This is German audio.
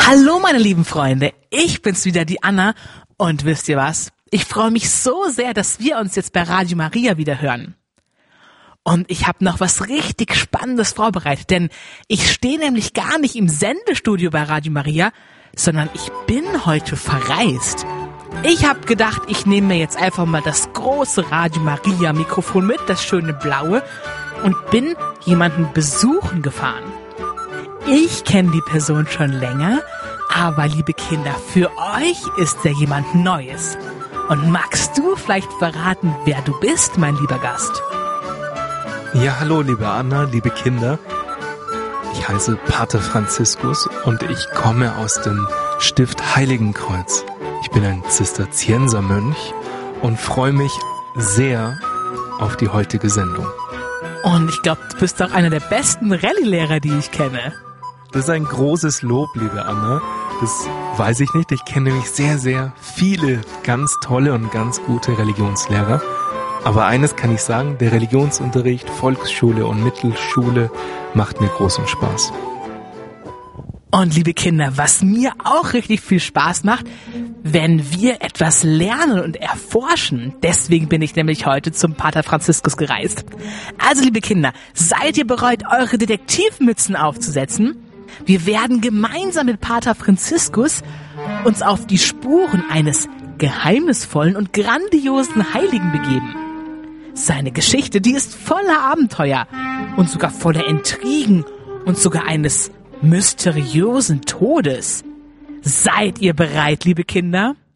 Hallo meine lieben Freunde, ich bin's wieder, die Anna, und wisst ihr was? Ich freue mich so sehr, dass wir uns jetzt bei Radio Maria wieder hören. Und ich habe noch was richtig Spannendes vorbereitet, denn ich stehe nämlich gar nicht im Sendestudio bei Radio Maria, sondern ich bin heute verreist. Ich habe gedacht, ich nehme mir jetzt einfach mal das große Radio Maria Mikrofon mit, das schöne blaue, und bin jemanden besuchen gefahren. Ich kenne die Person schon länger, aber liebe Kinder, für euch ist er jemand Neues. Und magst du vielleicht verraten, wer du bist, mein lieber Gast? Ja, hallo liebe Anna, liebe Kinder. Ich heiße Pater Franziskus und ich komme aus dem Stift Heiligenkreuz. Ich bin ein Zisterziensermönch und freue mich sehr auf die heutige Sendung. Und ich glaube, du bist auch einer der besten Rallye-Lehrer, die ich kenne. Das ist ein großes Lob, liebe Anna. Das weiß ich nicht. Ich kenne nämlich sehr, sehr viele ganz tolle und ganz gute Religionslehrer. Aber eines kann ich sagen, der Religionsunterricht, Volksschule und Mittelschule macht mir großen Spaß. Und liebe Kinder, was mir auch richtig viel Spaß macht, wenn wir etwas lernen und erforschen. Deswegen bin ich nämlich heute zum Pater Franziskus gereist. Also liebe Kinder, seid ihr bereit, eure Detektivmützen aufzusetzen? Wir werden gemeinsam mit Pater Franziskus uns auf die Spuren eines geheimnisvollen und grandiosen Heiligen begeben. Seine Geschichte, die ist voller Abenteuer und sogar voller Intrigen und sogar eines mysteriösen Todes. Seid ihr bereit, liebe Kinder?